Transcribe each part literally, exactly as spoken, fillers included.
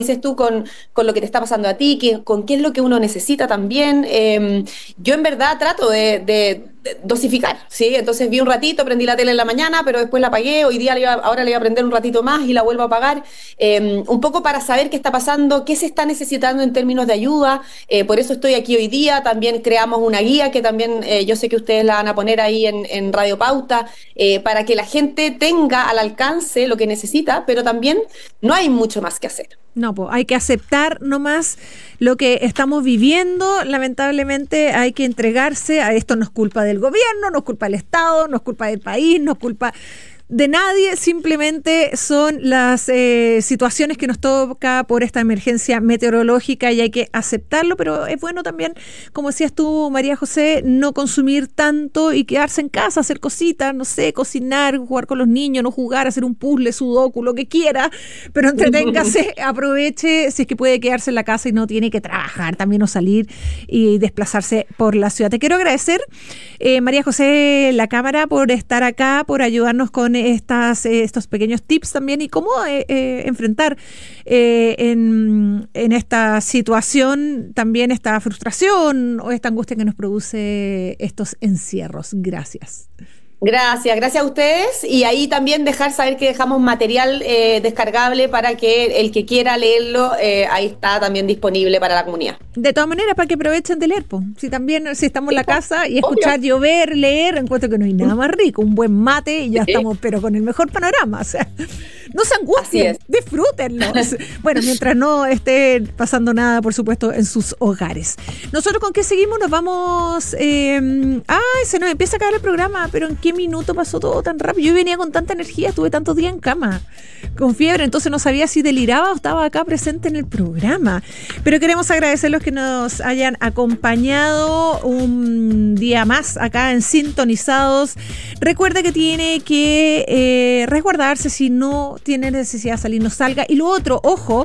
dices tú, con, con lo que te está pasando a ti, que, con qué es lo que uno necesita también. Eh, yo en verdad trato de, de, de dosificar, ¿sí? Entonces vi un ratito, prendí la tele en la mañana, pero después la apagué, hoy día le iba, ahora le voy a prender un ratito más y la vuelvo a apagar, eh, un poco para saber qué está pasando, qué se está necesitando en términos de ayuda. Eh, por eso estoy aquí hoy día. También creamos una guía que también eh, yo sé que ustedes la van a poner ahí en, en Radio Pauta, eh, para que la gente tenga al alcance lo que necesita, pero también no hay mucho más que hacer. No, pues hay que aceptar nomás lo que estamos viviendo. Lamentablemente hay que entregarse a esto. No es culpa del gobierno, no es culpa del Estado, no es culpa del país, no es culpa de nadie, simplemente son las eh, situaciones que nos toca por esta emergencia meteorológica y hay que aceptarlo, pero es bueno también, como decías tú, María José, no consumir tanto y quedarse en casa, hacer cositas, no sé, cocinar, jugar con los niños, no jugar, hacer un puzzle, sudoku, lo que quiera, pero entreténgase, aproveche si es que puede quedarse en la casa y no tiene que trabajar también o salir y desplazarse por la ciudad. Te quiero agradecer, eh, María José La Cámara, por estar acá, por ayudarnos con Estas, eh, estos pequeños tips también y cómo eh, eh, enfrentar eh, en, en esta situación también esta frustración o esta angustia que nos produce estos encierros. Gracias. Gracias, gracias a ustedes, y ahí también dejar saber que dejamos material eh, descargable para que el que quiera leerlo, eh, ahí está también disponible para la comunidad. De todas maneras, para que aprovechen de leer, po. Si también, si estamos en la casa y escuchar Obvio. llover, leer, encuentro que no hay nada más rico, un buen mate y ya sí. estamos, pero con el mejor panorama, o sea, no se angustien, disfrútenlo. Bueno, mientras no esté pasando nada, por supuesto, en sus hogares. Nosotros, ¿con qué seguimos? Nos vamos, eh, ay, se nos empieza a acabar el programa, pero ¿en qué minuto pasó todo tan rápido? Yo venía con tanta energía, estuve tantos días en cama con fiebre, entonces no sabía si deliraba o estaba acá presente en el programa, pero queremos agradecer a los que nos hayan acompañado un día más acá en Sintonizados. Recuerda que tiene que eh, resguardarse, si no tiene necesidad de salir, no salga, y lo otro, ojo,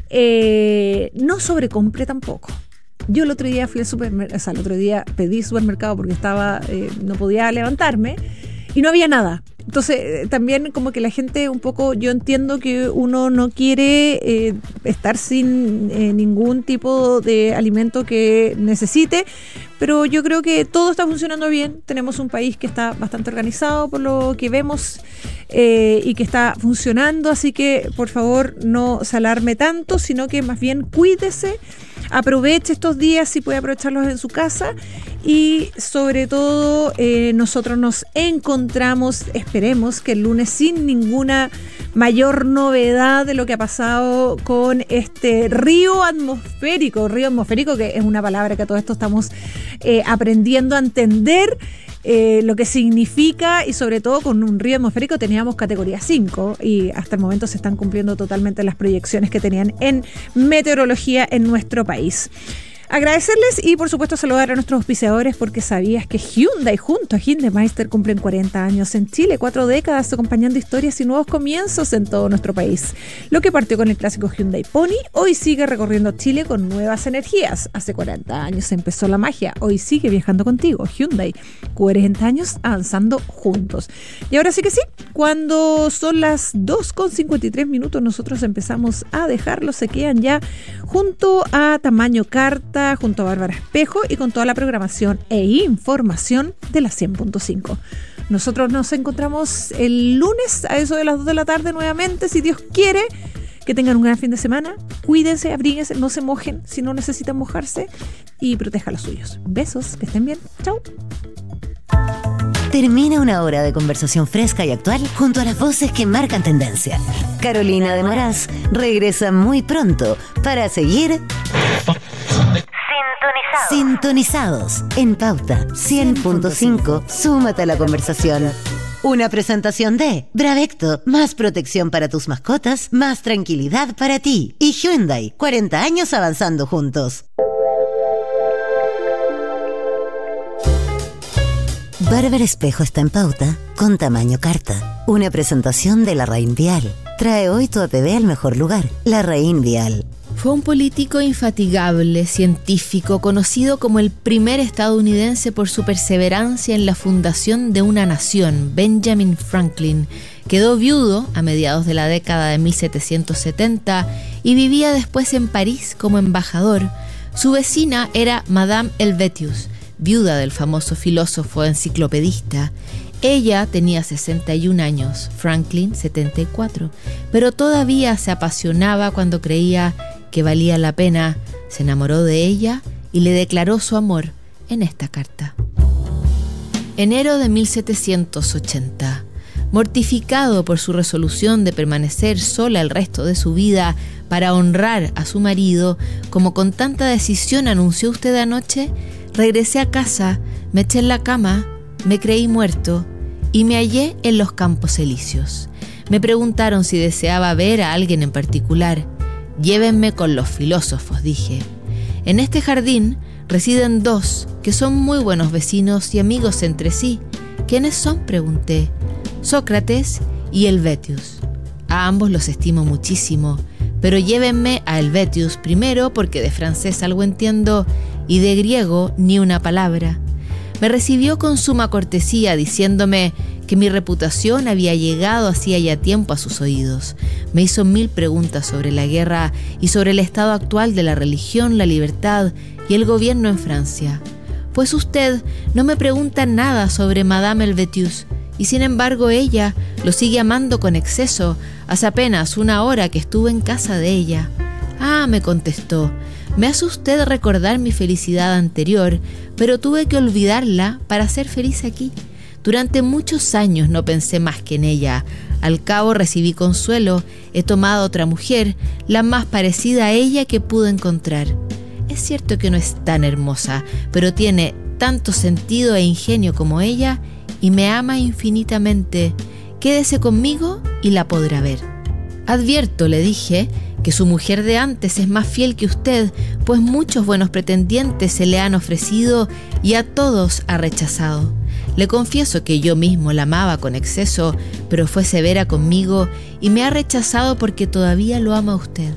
eh, no sobrecompre tampoco. Yo el otro día fui al supermercado, o sea, el otro día pedí supermercado porque estaba, eh, no podía levantarme y no había nada. Entonces, eh, también como que la gente un poco, yo entiendo que uno no quiere eh, estar sin eh, ningún tipo de alimento que necesite, pero yo creo que todo está funcionando bien. Tenemos un país que está bastante organizado por lo que vemos eh, y que está funcionando, así que por favor no se alarme tanto, sino que más bien cuídese. Aproveche estos días si puede aprovecharlos en su casa y sobre todo eh, nosotros nos encontramos, esperemos que el lunes, sin ninguna mayor novedad de lo que ha pasado con este río atmosférico, río atmosférico que es una palabra que a todo esto estamos eh, aprendiendo a entender. Eh, lo que significa, y sobre todo con un río atmosférico teníamos categoría cinco y hasta el momento se están cumpliendo totalmente las proyecciones que tenían en meteorología en nuestro país. Agradecerles y por supuesto saludar a nuestros auspiciadores, porque sabías que Hyundai junto a Hyundai cumplen cuarenta años en Chile, cuatro décadas acompañando historias y nuevos comienzos en todo nuestro país. Lo que partió con el clásico Hyundai Pony, hoy sigue recorriendo Chile con nuevas energías. Hace cuarenta años empezó la magia, hoy sigue viajando contigo. Hyundai, cuarenta años avanzando juntos. Y ahora sí que sí, cuando son las dos con cincuenta y tres minutos nosotros empezamos a dejarlos, se quedan ya junto a Tamaño Carta, junto a Bárbara Espejo y con toda la programación e información de la cien punto cinco. Nosotros nos encontramos el lunes a eso de las dos de la tarde nuevamente, si Dios quiere. Que tengan un gran fin de semana, cuídense, abríguense, no se mojen si no necesitan mojarse y proteja a los suyos. Besos, que estén bien, chau. Termina una hora de conversación fresca y actual junto a las voces que marcan tendencia. Carolina de Moraz regresa muy pronto para seguir Sintonizados. Sintonizados en Pauta cien punto cinco. Súmate a la conversación. Una presentación de Bravecto, más protección para tus mascotas, más tranquilidad para ti. Y Hyundai, cuarenta años avanzando juntos. Bárbara Espejo está en Pauta con Tamaño Carta. Una presentación de Larraín Vial. Trae hoy tu A P B al mejor lugar, Larraín Vial. Fue un político infatigable, científico, conocido como el primer estadounidense por su perseverancia en la fundación de una nación, Benjamin Franklin, Quedó viudo a mediados de la década de mil setecientos setenta y vivía después en París como embajador. Su vecina era Madame Helvétius, viuda del famoso filósofo enciclopedista. Ella tenía sesenta y un años, Franklin setenta y cuatro, pero todavía se apasionaba cuando creía que valía la pena. Se enamoró de ella y le declaró su amor en esta carta. Enero de mil setecientos ochenta. Mortificado por su resolución de permanecer sola el resto de su vida para honrar a su marido, como con tanta decisión anunció usted anoche, regresé a casa, me eché en la cama, me creí muerto y me hallé en los Campos Elíseos. Me preguntaron si deseaba ver a alguien en particular. Llévenme con los filósofos, dije. En este jardín residen dos que son muy buenos vecinos y amigos entre sí. ¿Quiénes son?, pregunté. Sócrates y Helvétius. A ambos los estimo muchísimo, pero llévenme a Helvétius primero porque de francés algo entiendo y de griego ni una palabra. Me recibió con suma cortesía diciéndome que mi reputación había llegado hacía ya tiempo a sus oídos. Me hizo mil preguntas sobre la guerra y sobre el estado actual de la religión, la libertad y el gobierno en Francia. Pues usted no me pregunta nada sobre Madame Helvétius y sin embargo ella lo sigue amando con exceso. Hace apenas una hora que estuve en casa de ella. Ah, me contestó, me hace usted recordar mi felicidad anterior, pero tuve que olvidarla para ser feliz aquí. Durante muchos años no pensé más que en ella. Al cabo recibí consuelo, he tomado otra mujer, la más parecida a ella que pude encontrar. Es cierto que no es tan hermosa, pero tiene tanto sentido e ingenio como ella y me ama infinitamente. Quédese conmigo y la podrá ver. Advierto, le dije, que su mujer de antes es más fiel que usted, pues muchos buenos pretendientes se le han ofrecido y a todos ha rechazado. Le confieso que yo mismo la amaba con exceso, pero fue severa conmigo y me ha rechazado porque todavía lo ama a usted.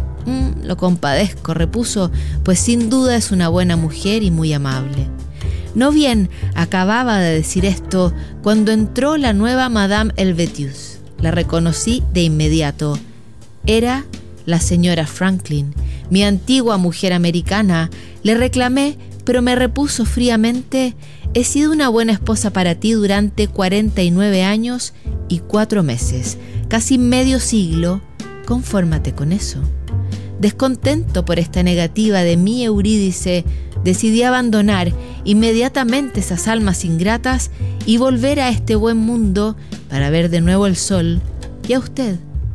Mm, lo compadezco, repuso, pues sin duda es una buena mujer y muy amable. No bien acababa de decir esto cuando entró la nueva Madame Helvétius. La reconocí de inmediato. Era la señora Franklin, mi antigua mujer americana. Le reclamé, pero me repuso fríamente: he sido una buena esposa para ti durante cuarenta y nueve años y cuatro meses, casi medio siglo. Confórmate con eso. Descontento por esta negativa de mi Eurídice, decidí abandonar inmediatamente esas almas ingratas y volver a este buen mundo para ver de nuevo el sol y a usted.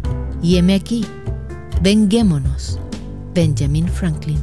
Y heme aquí. Venguémonos. Benjamin Franklin.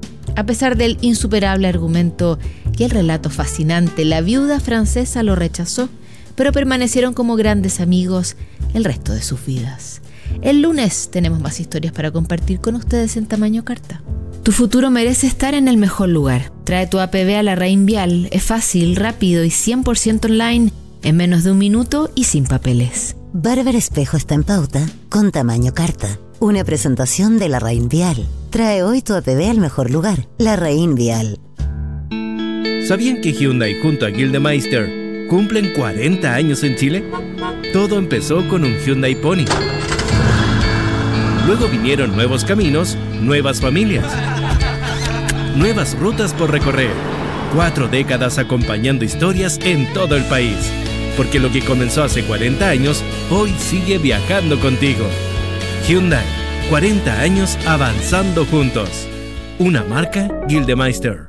A pesar del insuperable argumento y el relato fascinante, la viuda francesa lo rechazó, pero permanecieron como grandes amigos el resto de sus vidas. El lunes tenemos más historias para compartir con ustedes en tamaño carta. Tu futuro merece estar en el mejor lugar. Trae tu A P B a la Raín Vial. Es fácil, rápido y cien por ciento online, en menos de un minuto y sin papeles. Bárbara Espejo está en pauta con tamaño carta. Una presentación de la Raín Vial. Trae hoy tu A P B al mejor lugar. La Raín Vial. ¿Sabían que Hyundai junto a Gildemeister cumplen cuarenta años en Chile? Todo empezó con un Hyundai Pony. Luego vinieron nuevos caminos, nuevas familias, nuevas rutas por recorrer. Cuatro décadas acompañando historias en todo el país. Porque lo que comenzó hace cuarenta años, hoy sigue viajando contigo. Hyundai, cuarenta años avanzando juntos. Una marca Gildemeister.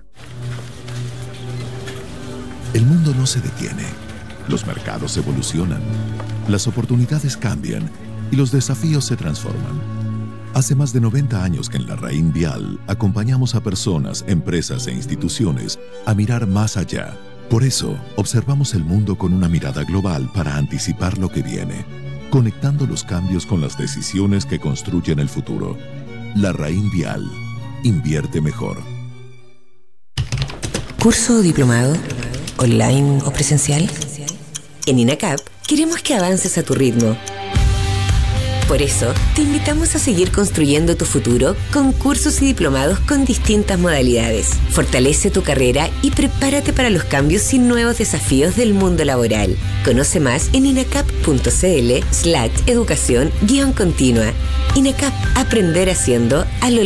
El mundo no se detiene. Los mercados evolucionan. Las oportunidades cambian y los desafíos se transforman. Hace más de noventa años que en la Raín Vial acompañamos a personas, empresas e instituciones a mirar más allá. Por eso, observamos el mundo con una mirada global para anticipar lo que viene, conectando los cambios con las decisiones que construyen el futuro. La Raín Vial. Invierte mejor. ¿Curso o diplomado? ¿Online o presencial? En INACAP queremos que avances a tu ritmo. Por eso, te invitamos a seguir construyendo tu futuro con cursos y diplomados con distintas modalidades. Fortalece tu carrera y prepárate para los cambios y nuevos desafíos del mundo laboral. Conoce más en inacap.cl slash educación guión continua. INACAP, aprender haciendo a lo